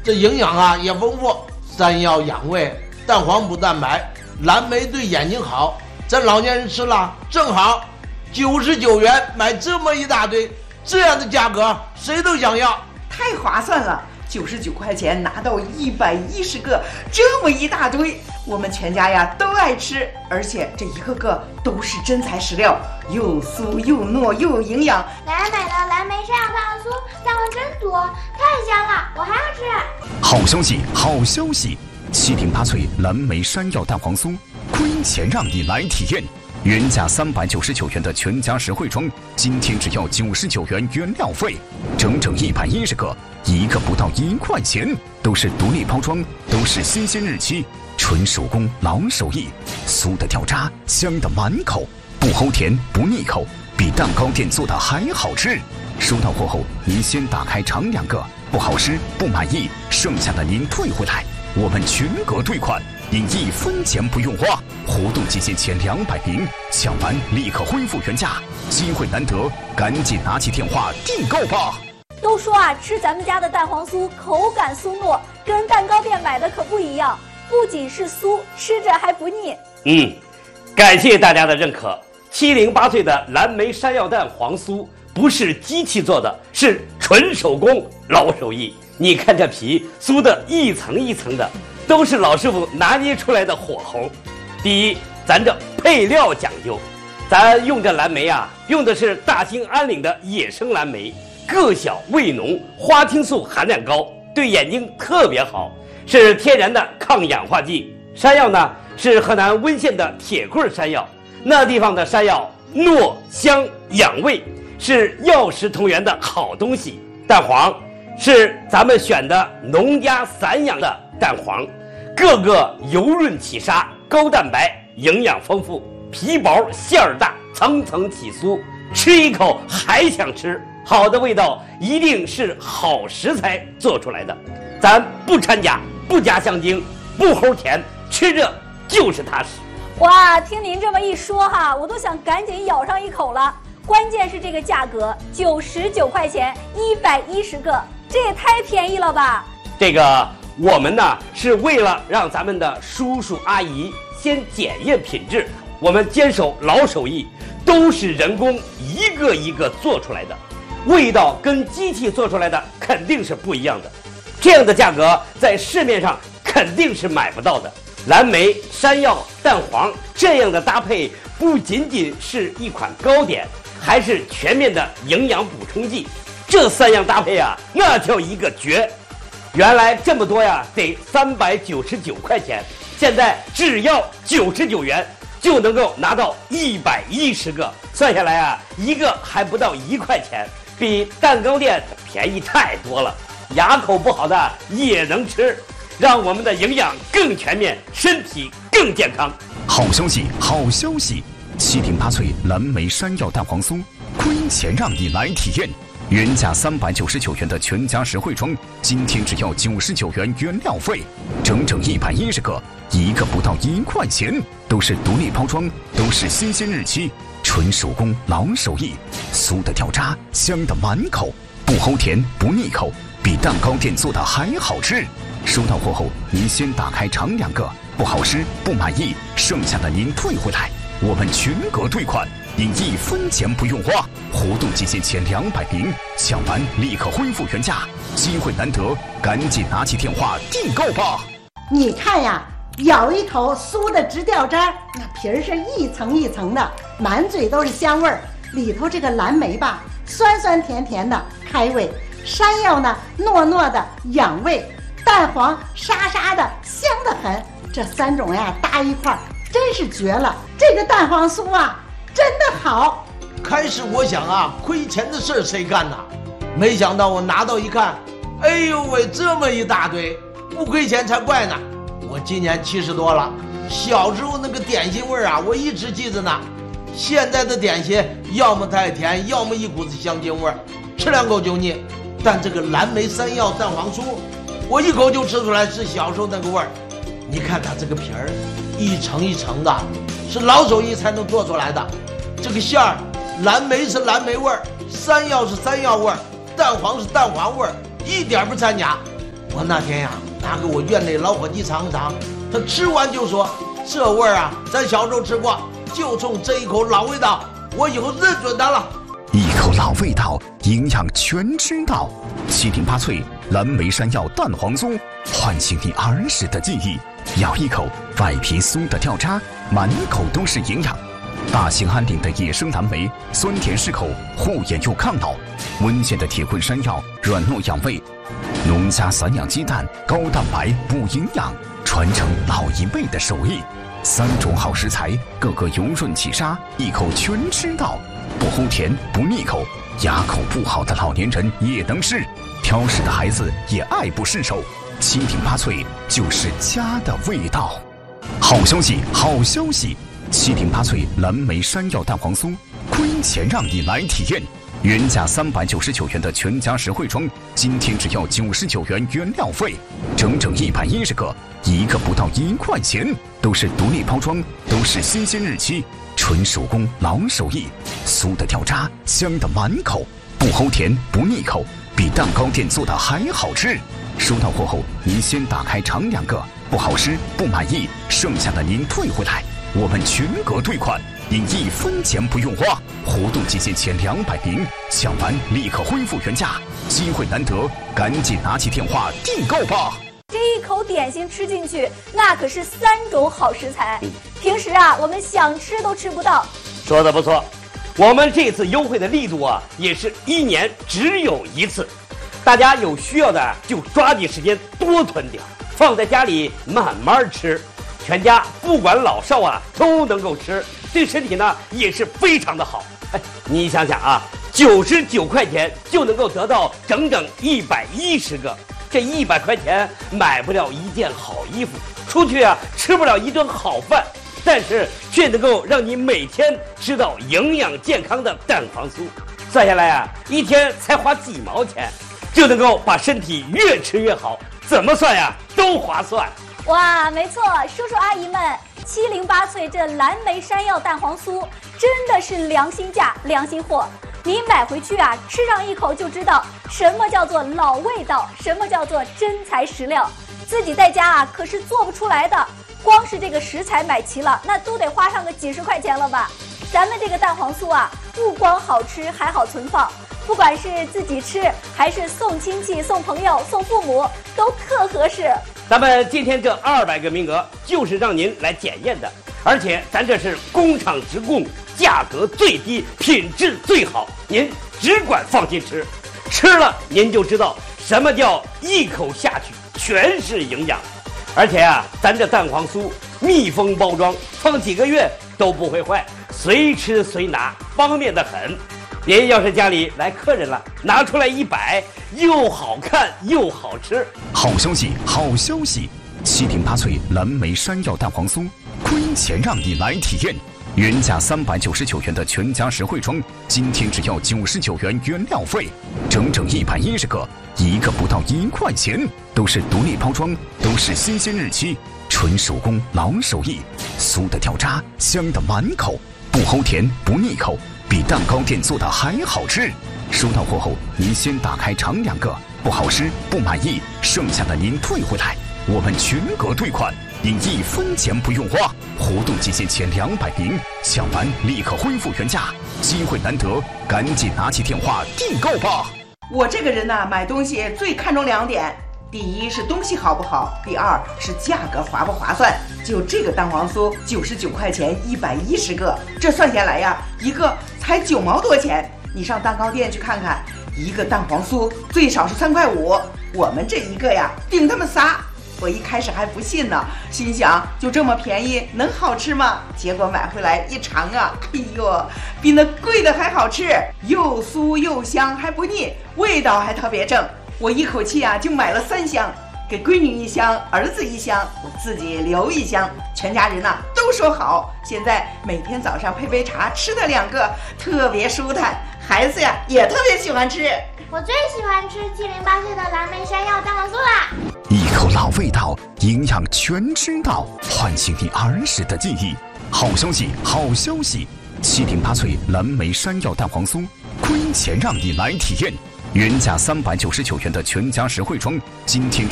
这营养啊也丰富，山药养胃，蛋黄补蛋白，蓝莓对眼睛好，咱老年人吃了正好。99元买这么一大堆，这样的价格谁都想要， 太划算了！99块钱拿到110个，这么一大堆，我们全家呀都爱吃，而且这一个个都是真材实料，又酥又糯又有营养。 奶奶买的蓝莓山药蛋黄酥，蛋黄真多，太香了，我还要吃。 好消息，好消息！708脆蓝莓山药蛋黄酥，亏钱让你来体验。原价399元的全家实惠装，今天只要99元原料费，整整110个，一个不到1块钱，都是独立包装，都是新鲜日期，纯手工老手艺，酥的掉渣，香的满口，不齁甜不腻口，比蛋糕店做的还好吃。收到货后，您先打开尝2个，不好吃不满意，剩下的您退回来，我们全额退款。您1分钱不用花，活动期限前200名，抢完立刻恢复原价，机会难得，赶紧拿起电话订购吧。 都说啊，吃咱们家的蛋黄酥口感酥糯，跟蛋糕店买的可不一样，不仅是酥，吃着还不腻。 感谢大家的认可。708脆的蓝莓山药蛋黄酥不是机器做的，是纯手工老手艺。你看这皮酥的一层一层的，都是老师傅拿捏出来的火候。第一，咱这配料讲究，咱用这蓝莓啊，用的是大兴安岭的野生蓝莓，个小味浓，花青素含量高，对眼睛特别好，是天然的抗氧化剂。山药呢，是河南温县的铁棍山药，那地方的山药糯香养胃，是药食同源的好东西。蛋黄是咱们选的农家散养的蛋黄，个个油润起沙，高蛋白，营养丰富，皮薄馅儿大，层层起酥，吃一口还想吃。好的味道一定是好食材做出来的，咱不掺假，不加香精，不齁甜，吃着就是踏实。 哇，听您这么一说哈，我都想赶紧咬上一口了。关键是这个价格，99块钱110个，这也太便宜了吧！ 这个我们呢是为了让咱们的叔叔阿姨先检验品质，我们坚守老手艺，都是人工一个一个做出来的，味道跟机器做出来的肯定是不一样的。这样的价格在市面上肯定是买不到的。蓝莓、山药、蛋黄这样的搭配，不仅仅是一款糕点，还是全面的营养补充剂。这3样搭配啊，那叫一个绝。原来这么多呀，得399块钱，现在只要99元就能够拿到110个，算下来啊，一个还不到1块钱，比蛋糕店便宜太多了。牙口不好的也能吃，让我们的营养更全面，身体更健康。 好消息，好消息！708脆蓝莓山药蛋黄酥，亏钱让你来体验。原价399元的全家实惠装，今天只要99元原料费，整整110个，一个不到1块钱，都是独立包装，都是新鲜日期，纯手工老手艺，酥的掉渣，香的满口，不齁甜不腻口，比蛋糕店做的还好吃。收到货后，您先打开尝2个，不好吃不满意，剩下的您退回来，我们全额退款。您1分钱不用花，活动期限前200名，抢完立刻恢复原价，机会难得，赶紧拿起电话订购吧。 你看呀，咬一口酥的直掉渣，那皮儿是一层一层的，满嘴都是香味儿。里头这个蓝莓吧，酸酸甜甜的开胃，山药呢糯糯的养胃，蛋黄沙沙的香得很。这3种呀搭一块儿，真是绝了。这个蛋黄酥啊，真的好。 开始我想啊，亏钱的事谁干呐？没想到我拿到一看，哎呦喂，这么一大堆，不亏钱才怪呢。我今年70多了，小时候那个点心味啊，我一直记着呢。现在的点心要么太甜，要么一股子香精味，吃2口就腻。但这个蓝莓山药蛋黄酥，我一口就吃出来是小时候那个味儿。你看它这个皮儿，一层一层的，是老手艺才能做出来的。这个馅儿，蓝莓是蓝莓味儿，山药是山药味儿，蛋黄是蛋黄味儿，一点不掺假。 我那天呀，拿给我院内老伙计尝尝，他吃完就说：“这味儿啊，咱小时候吃过，就冲这一口老味道，我以后认准它了。” 一口老味道，营养全知道。7鼎8萃蓝莓山药蛋黄酥，唤醒你儿时的记忆。咬一口，外皮酥的掉渣，满口都是营养。大兴安岭的野生蓝莓，酸甜适口，护眼又抗老。温县的铁棍山药，软糯养胃。农家散养鸡蛋，高蛋白补营养，传承老一辈的手艺。3种好食材，个个油润起沙，一口全吃到。不齁甜，不腻口，牙口不好的老年人也能吃，挑食的孩子也爱不释手。7鼎8萃就是家的味道。好消息，好消息！7鼎8萃蓝莓山药蛋黄酥，亏钱让你来体验。原价399元的全家实惠装，今天只要99元原料费，整整110个，一个不到1块钱，都是独立包装，都是新鲜日期。纯手工老手艺，酥的掉渣，香的满口，不齁甜不腻口，比蛋糕店做的还好吃。收到货后，您先打开尝2个，不好吃不满意，剩下的您退回来，我们全额退款，您1分钱不用花。活动期间前200名，抢完立刻恢复原价，机会难得，赶紧拿起电话订购吧。 这一口点心吃进去，那可是3种好食材。平时啊，我们想吃都吃不到。 说的不错，我们这次优惠的力度啊，也是1年只有1次。大家有需要的就抓紧时间多囤点，放在家里慢慢吃。全家不管老少啊都能够吃，对身体呢也是非常的好。哎，你想想啊，99块钱就能够得到整整110个。这100块钱买不了一件好衣服，出去啊吃不了一顿好饭，但是却能够让你每天吃到营养健康的蛋黄酥。算下来啊，一天才花几毛钱，就能够把身体越吃越好，怎么算呀都划算。 哇，没错，叔叔阿姨们，7鼎8萃这蓝莓山药蛋黄酥真的是良心价、良心货。你买回去啊，吃上一口就知道什么叫做老味道，什么叫做真材实料。自己在家啊可是做不出来的，光是这个食材买齐了，那都得花上个几十块钱了吧。咱们这个蛋黄酥啊，不光好吃，还好存放，不管是自己吃还是送亲戚、送朋友、送父母，都特合适。 咱们今天这200个名额就是让您来检验的，而且咱这是工厂直供，价格最低，品质最好，您只管放心吃，吃了您就知道什么叫一口下去全是营养。而且啊，咱这蛋黄酥密封包装，放几个月都不会坏，随吃随拿，方便得很。您要是家里来客人了，拿出来一摆，又好看又好吃。 好消息，好消息！7鼎8萃蓝莓山药蛋黄酥，亏钱让你来体验。原价399元的全家实惠装，今天只要99元原料费，整整110个，一个不到1块钱，都是独立包装，都是新鲜日期，纯手工老手艺，酥的掉渣，香的满口，不齁甜不腻口，比蛋糕店做的还好吃。收到货后，您先打开尝2个，不好吃不满意，剩下的您退回来，我们全额退款，您1分钱不用花。活动期间前200名，抢完立刻恢复原价，机会难得，赶紧拿起电话订购吧。 我这个人呢，买东西最看重2点，第一是东西好不好，第2是价格划不划算。就这个蛋黄酥99块钱110个，这算下来呀，一个才9毛多钱。你上蛋糕店去看看，一个蛋黄酥最少是3块5，我们这一个呀顶他们仨。我一开始还不信呢，心想就这么便宜能好吃吗？结果买回来一尝啊，哎呦，比那贵的还好吃，又酥又香还不腻，味道还特别正。我一口气啊就买了3箱，给闺女1箱，儿子1箱，我自己留1箱，全家人呢都说好。现在每天早上配杯茶，吃它2个，特别舒坦，孩子呀也特别喜欢吃。 我最喜欢吃7鼎8萃的蓝莓山药蛋黄酥啦！ 一口老味道，营养全知道，唤醒你儿时的记忆。好消息，好消息！7鼎8萃蓝莓山药蛋黄酥，亏钱让你来体验。原价399元的全家实惠装，今天只